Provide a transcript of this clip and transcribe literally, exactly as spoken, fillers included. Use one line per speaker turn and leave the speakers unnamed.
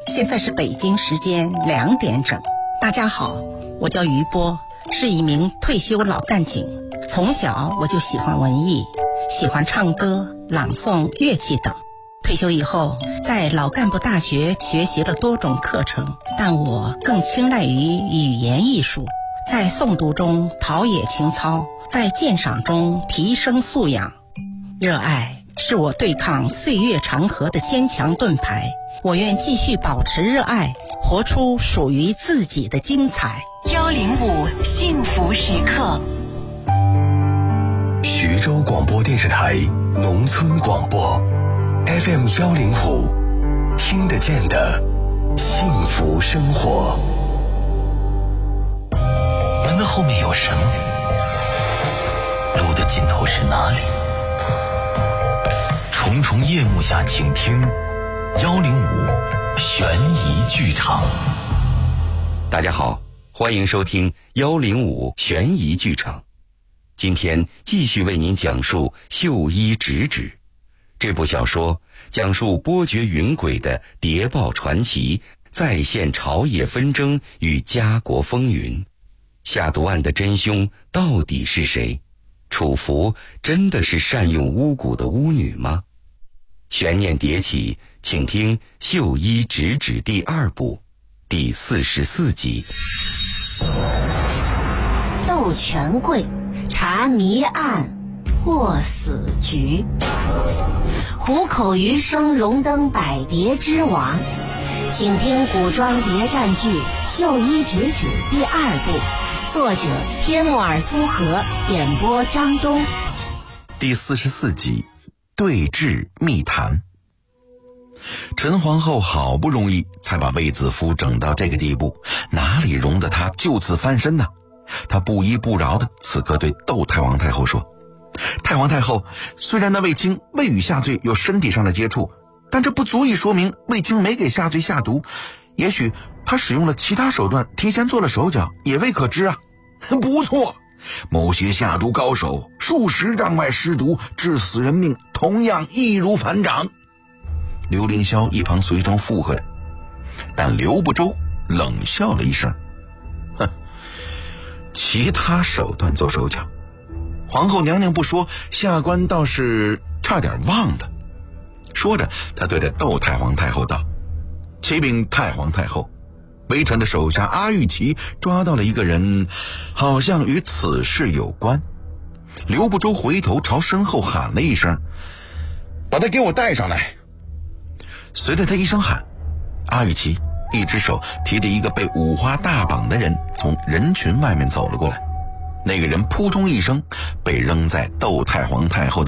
现在是北京时间两点整。大家好，我叫于波，是一名退休老干警。从小我就喜欢文艺，喜欢唱歌、朗诵、乐器等。退休以后，在老干部大学学习了多种课程，但我更青睐于语言艺术，在诵读中陶冶情操，在鉴赏中提升素养。热爱是我对抗岁月长河的坚强盾牌，我愿继续保持热爱，活出属于自己的精彩。
幺零五幸福时刻，
徐州广播电视台农村广播 F M 幺零五，听得见的幸福生活。
门的后面有什么？路的尽头是哪里？重重夜幕下，请听幺零五悬疑剧场。
大家好，欢迎收听幺零五悬疑剧场。今天继续为您讲述《绣衣直指》这部小说，讲述波谲云诡的谍报传奇再现朝野纷争与家国风云。下毒案的真凶到底是谁？楚服真的是善用巫蛊的巫女吗？悬念迭起，请听《绣衣直指》第二部第四十四集。
斗权贵，查谜案，破死局。虎口余生，荣登百谍之王。请听古装谍战剧《绣衣直指》第二部，作者天木尔苏荷，演播张东。
第四十四集，对峙密谈。陈皇后好不容易才把卫子夫整到这个地步，哪里容得他就此翻身呢？他不依不饶的此刻对窦太王太后说：太王太后，虽然那卫青未与夏罪有身体上的接触，但这不足以说明卫青没给夏罪下毒，也许他使用了其他手段提前做了手脚，也未可知啊。不错，某些下毒高手数十丈外施毒，致死人命，同样易如反掌。刘凌霄一旁随中附和着，但刘不周冷笑了一声：哼，其他手段做手脚，皇后娘娘不说，下官倒是差点忘了。说着，他对着窦太皇太后道：启禀太皇太后，微臣的手下阿玉琪抓到了一个人，好像与此事有关。刘不周回头朝身后喊了一声：把他给我带上来。随着他一声喊，阿玉琪一只手提着一个被五花大绑的人从人群外面走了过来。那个人扑通一声被扔在窦太皇太后的